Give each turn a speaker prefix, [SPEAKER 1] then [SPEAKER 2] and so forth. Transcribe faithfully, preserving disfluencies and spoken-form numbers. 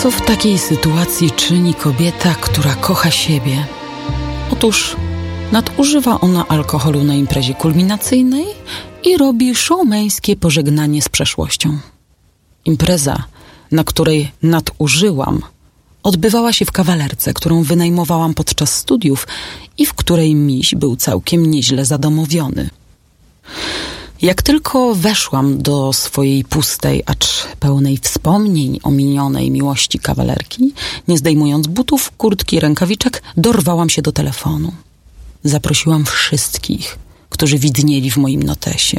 [SPEAKER 1] Co w takiej sytuacji czyni kobieta, która kocha siebie? Otóż nadużywa ona alkoholu na imprezie kulminacyjnej i robi showmeńskie pożegnanie z przeszłością. Impreza, na której nadużyłam, odbywała się w kawalerce, którą wynajmowałam podczas studiów i w której miś był całkiem nieźle zadomowiony. Jak tylko weszłam do swojej pustej, acz pełnej wspomnień o minionej miłości kawalerki, nie zdejmując butów, kurtki, rękawiczek, dorwałam się do telefonu. Zaprosiłam wszystkich, którzy widnieli w moim notesie.